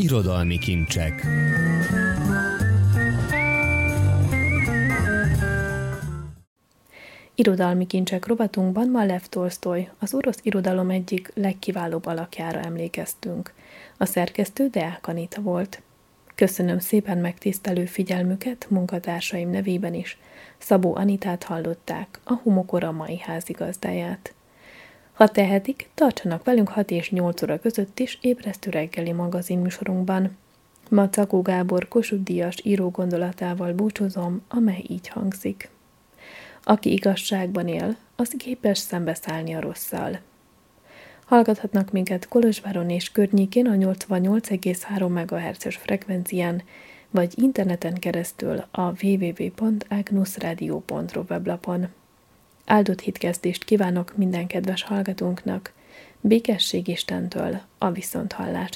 Irodalmi kincsek. Irodalmi kincsek rovatunkban ma Lev Tolsztoj, az orosz irodalom egyik legkiválóbb alakjára emlékeztünk. A szerkesztő Deák Anita volt. Köszönöm szépen megtisztelő figyelmüket munkatársaim nevében is. Szabó Anitát hallották, a Humokora mai házigazdáját. Ha tehetik, tartsanak velünk 6 és 8 óra között is ébresztő reggeli magazinműsorunkban. Ma Cakó Gábor Kossuth-díjas író gondolatával búcsúzom, amely így hangzik. Aki igazságban él, az képes szembeszállni a rosszal. Hallgathatnak minket Kolozsváron és környékén a 88,3 MHz-es frekvencián, vagy interneten keresztül a www.agnusradio.ru weblapon. Áldott hitkezdést kívánok minden kedves hallgatónknak, békesség Istentől, a viszonthallásra.